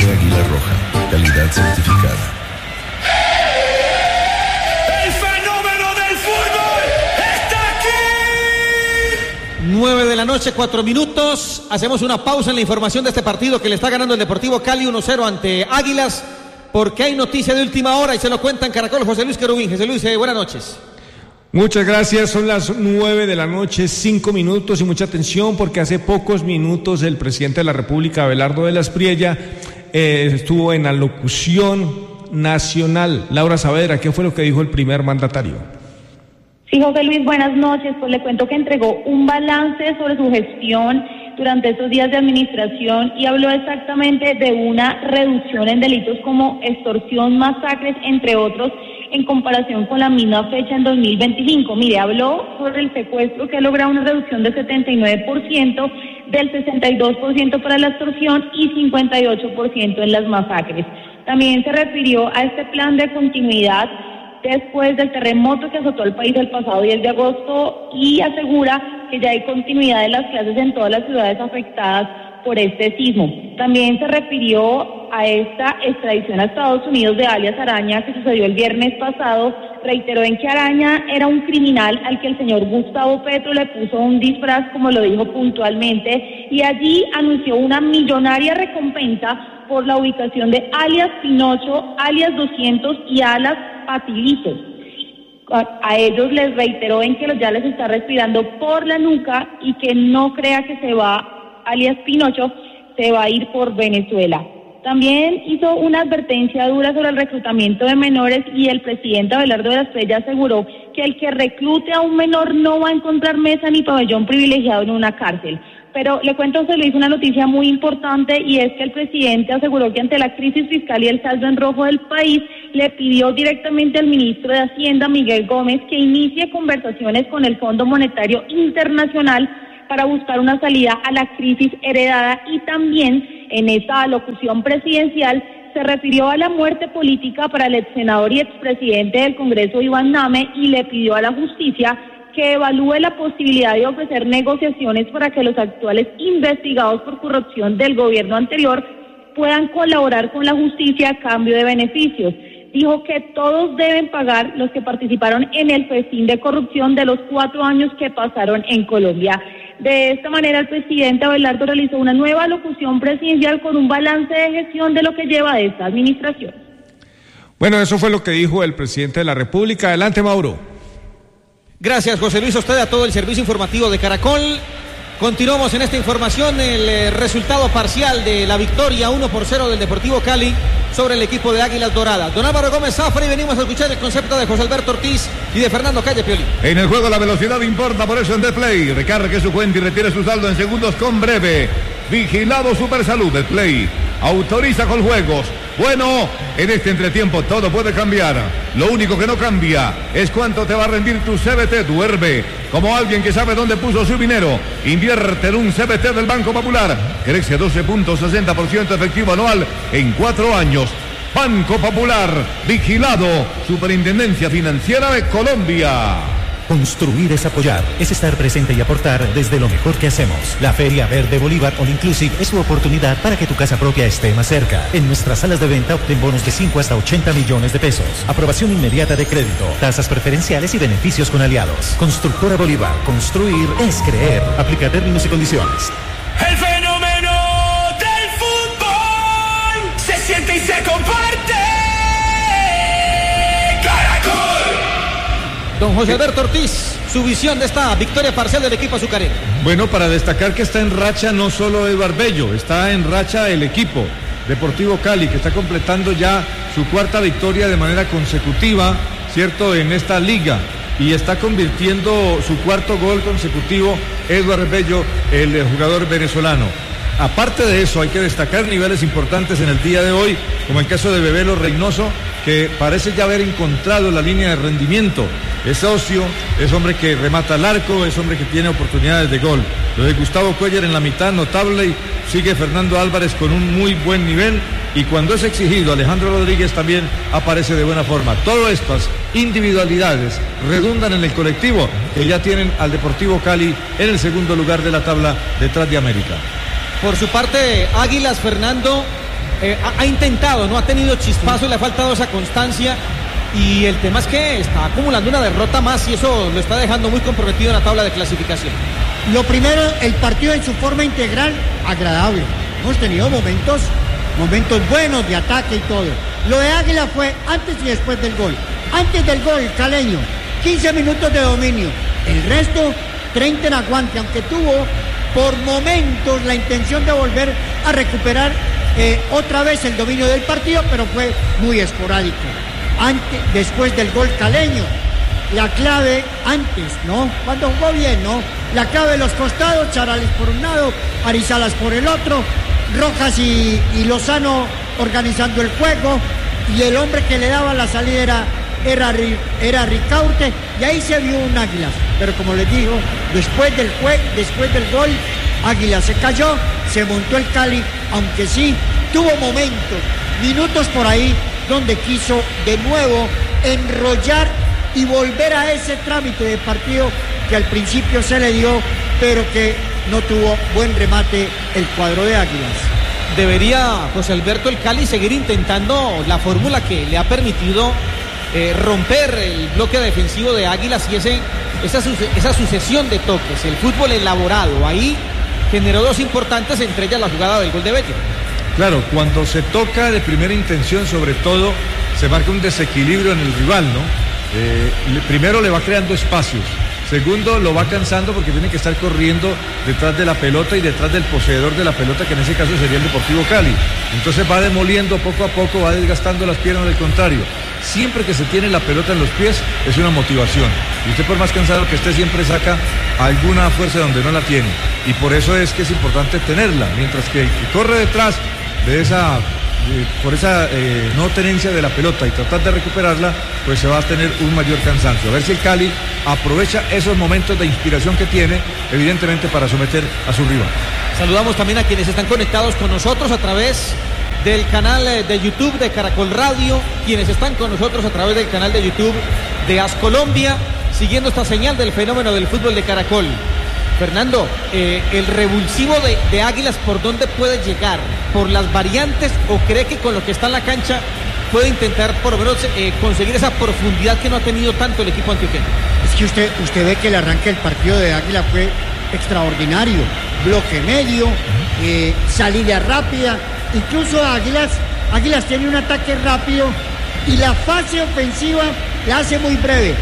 Café Águila Roja, calidad certificada. ¡El fenómeno del fútbol está aquí! 9 de la noche, 4 minutos. Hacemos una pausa en la información de este partido que le está ganando el Deportivo Cali 1-0 ante Águilas, porque hay noticia de última hora y se lo cuenta en Caracol José Luis Querubín. José Luis, buenas noches. Muchas gracias, son las 9 de la noche, 5 minutos y mucha atención porque hace pocos minutos el presidente de la República, Abelardo de la Espriella, estuvo en la locución nacional. Laura Saavedra, ¿qué fue lo que dijo el primer mandatario? Sí, José Luis, buenas noches. Pues le cuento que entregó un balance sobre su gestión durante estos días de administración y habló exactamente de una reducción en delitos como extorsión, masacres, entre otros, en comparación con la misma fecha en 2025. Mire, habló sobre el secuestro, que ha logrado una reducción del 79%, del 62% para la extorsión y 58% en las masacres. También se refirió a este plan de continuidad después del terremoto que azotó el país el pasado 10 de agosto y asegura que ya hay continuidad de las clases en todas las ciudades afectadas por este sismo. También se refirió a esta extradición a Estados Unidos de alias Araña que sucedió el viernes pasado. Reiteró en que Araña era un criminal al que el señor Gustavo Petro le puso un disfraz, como lo dijo puntualmente, y allí anunció una millonaria recompensa por la ubicación de alias Pinocho, alias 200 y alias Patilito. A ellos les reiteró en que ya les está respirando por la nuca y que no crea que se va, alias Pinocho, se va a ir por Venezuela. También hizo una advertencia dura sobre el reclutamiento de menores y el presidente Abelardo de la Espriella aseguró que el que reclute a un menor no va a encontrar mesa ni pabellón privilegiado en una cárcel. Pero le cuento, se le hizo una noticia muy importante y es que el presidente aseguró que ante la crisis fiscal y el saldo en rojo del país, le pidió directamente al ministro de Hacienda, Miguel Gómez, que inicie conversaciones con el Fondo Monetario Internacional para buscar una salida a la crisis heredada. Y también en esta alocución presidencial se refirió a la muerte política para el ex senador y expresidente del Congreso, Iván Name, y le pidió a la justicia que evalúe la posibilidad de ofrecer negociaciones para que los actuales investigados por corrupción del gobierno anterior puedan colaborar con la justicia a cambio de beneficios. Dijo que todos deben pagar los que participaron en el festín de corrupción de los 4 años que pasaron en Colombia. De esta manera, el presidente Abelardo realizó una nueva locución presidencial con un balance de gestión de lo que lleva de esta administración. Bueno, eso fue lo que dijo el presidente de la República. Adelante, Mauro. Gracias, José Luis, a usted, a todo el servicio informativo de Caracol. Continuamos en esta información, el resultado parcial de la victoria 1-0 del Deportivo Cali sobre el equipo de Águilas Doradas. Don Álvaro Gómez Zafra, y venimos a escuchar el concepto de José Alberto Ortiz y de Fernando Calle Pioli. En el juego la velocidad importa, por eso en Depay recargue su cuenta y retire su saldo en segundos con Breve. Vigilado Supersalud. Depay autoriza con juegos. Bueno, en este entretiempo todo puede cambiar. Lo único que no cambia es cuánto te va a rendir tu CBT. Duerme como alguien que sabe dónde puso su dinero. Invierte en un CBT del Banco Popular. Crece 12.60% efectivo anual en 4 años. Banco Popular, vigilado, Superintendencia Financiera de Colombia. Construir es apoyar, es estar presente y aportar desde lo mejor que hacemos. La Feria Verde Bolívar All Inclusive es tu oportunidad para que tu casa propia esté más cerca. En nuestras salas de venta obtén bonos de 5 hasta 80 millones de pesos. Aprobación inmediata de crédito, tasas preferenciales y beneficios con aliados. Constructora Bolívar, construir es creer. Aplica términos y condiciones. El fenómeno del fútbol se siente y se comparte. Don José Alberto Ortiz, su visión de esta victoria parcial del equipo azucarero. Bueno, para destacar que está en racha no solo Eduardo Bello, está en racha el equipo Deportivo Cali, que está completando ya su 4ª victoria de manera consecutiva, ¿cierto?, en esta liga. Y está convirtiendo su 4º gol consecutivo Eduardo Bello, el jugador venezolano. Aparte de eso, hay que destacar niveles importantes en el día de hoy, como el caso de Bebelo Reynoso, que parece ya haber encontrado la línea de rendimiento. Es socio, es hombre que remata al arco, es hombre que tiene oportunidades de gol. Lo de Gustavo Cuellar en la mitad, notable, y sigue Fernando Álvarez con un muy buen nivel, y cuando es exigido, Alejandro Rodríguez también aparece de buena forma. Todas estas individualidades redundan en el colectivo, que ya tienen al Deportivo Cali en el 2º lugar de la tabla detrás de América. Por su parte, Águilas, Fernando, ha intentado, no ha tenido chispazo, le ha faltado esa constancia. Y el tema es que está acumulando una derrota más y eso lo está dejando muy comprometido en la tabla de clasificación. Lo primero, el partido en su forma integral, agradable. Hemos tenido momentos buenos de ataque y todo. Lo de Águila fue antes y después del gol. Antes del gol, Caleño, 15 minutos de dominio. El resto, 30 en aguante, aunque tuvo por momentos la intención de volver a recuperar otra vez el dominio del partido, pero fue muy esporádico. Después del gol Caleño, la clave antes, ¿no? Cuando jugó bien, ¿no? La clave de los costados, Charales por un lado, Arizalas por el otro, Rojas y Lozano organizando el juego, y el hombre que le daba la salida era Ricaurte, y ahí se vio un Águilas. Pero como les digo, después del gol, Águilas se cayó, se montó el Cali, aunque sí tuvo minutos por ahí, donde quiso de nuevo enrollar y volver a ese trámite de partido que al principio se le dio, pero que no tuvo buen remate el cuadro de Águilas. Debería José Alberto el Cali seguir intentando la fórmula que le ha permitido romper el bloque defensivo de Águilas y esa sucesión de toques, el fútbol elaborado. Ahí generó dos importantes, entre ellas la jugada del gol de Bello. Claro, cuando se toca de primera intención, sobre todo, se marca un desequilibrio en el rival, ¿no? Primero le va creando espacios. Segundo, lo va cansando porque tiene que estar corriendo detrás de la pelota y detrás del poseedor de la pelota, que en ese caso sería el Deportivo Cali. Entonces va demoliendo poco a poco, va desgastando las piernas del contrario. Siempre que se tiene la pelota en los pies es una motivación. Y usted, por más cansado que esté, siempre saca alguna fuerza donde no la tiene. Y por eso es que es importante tenerla. Mientras que el que corre detrás de por esa no tenencia de la pelota y tratar de recuperarla, pues se va a tener un mayor cansancio. A ver si el Cali aprovecha esos momentos de inspiración que tiene, evidentemente, para someter a su rival. Saludamos también a quienes están conectados con nosotros a través del canal de YouTube de Caracol Radio, quienes están con nosotros a través del canal de YouTube de AS Colombia, siguiendo esta señal del fenómeno del fútbol de Caracol. Fernando, el revulsivo de Águilas, ¿por dónde puede llegar? ¿Por las variantes o cree que con lo que está en la cancha puede intentar por lo menos conseguir esa profundidad que no ha tenido tanto el equipo antioqueño? Es que usted ve que el arranque del partido de Águila fue extraordinario. Bloque medio, salida rápida. Incluso Águilas tiene un ataque rápido y la fase ofensiva la hace muy breve.